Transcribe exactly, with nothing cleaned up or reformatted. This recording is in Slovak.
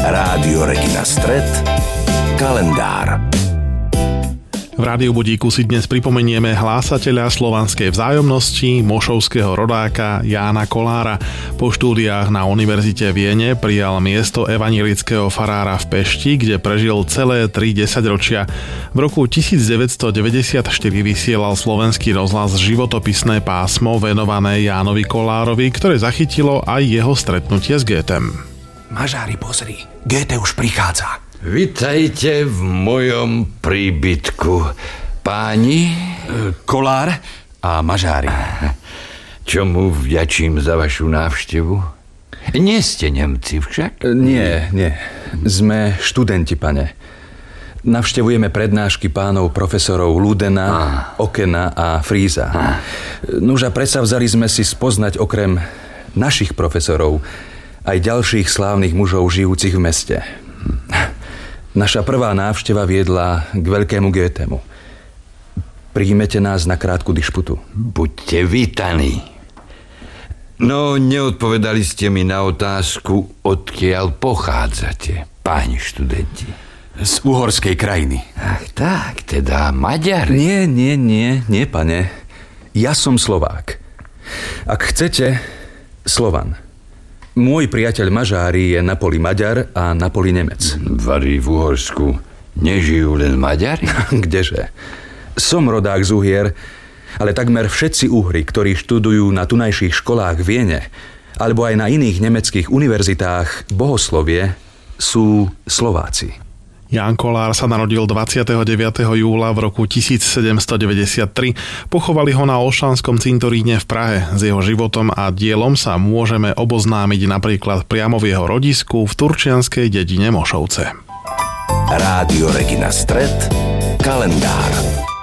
Rádio Regina Stret, kalendár. V Rádiu Budíku si dnes pripomenieme hlásateľa slovanskej vzájomnosti, mošovského rodáka Jána Kolára. Po štúdiách na Univerzite v Viene prijal miesto evanjelického farára v Pešti, kde prežil celé tri desaťročia. V roku devätnásťstodeväťdesiatštyri vysielal slovenský rozhlas životopisné pásmo venované Jánovi Kolárovi, ktoré zachytilo aj jeho stretnutie s Goethem. Mažári, pozri, Goethe už prichádza. Vitajte v mojom príbytku, páni. Kolár a Mažári. Čomu vďačím za vašu návštevu? Nie ste Nemci však? Nie, nie. Sme študenti, pane. Navštevujeme prednášky pánov profesorov Ludena, ah. Okena a Fríza. Ah. Nuža predsavzali sme si spoznať okrem našich profesorov aj ďalších slávnych mužov žijúcich v meste. Naša prvá návšteva viedla k veľkému Goethemu. Príjmete nás na krátku dišputu. Buďte vítaní. No, neodpovedali ste mi na otázku, odkiaľ pochádzate, páni študenti. Z uhorskej krajiny. Ach tak, teda Maďari. Nie, nie, nie, nie, pane. Ja som Slovák. Ak chcete, Slovan. Môj priateľ Mažári je napoli Maďar a napoli Nemec. Vari v Uhorsku nežijú len Maďari? Kdeže? Som rodák z Uhier, ale takmer všetci Uhri, ktorí študujú na tunajších školách v Viene alebo aj na iných nemeckých univerzitách bohoslovie, sú Slováci. Ján Kolár sa narodil dvadsiateho deviateho júla v roku tisícsedemstodeväťdesiattri. Pochovali ho na Olšanskom cintoríne v Prahe. S jeho životom a dielom sa môžeme oboznámiť napríklad priamo v jeho rodisku v turčianskej dedine Mošovce. Rádio Regina Stret, kalendár.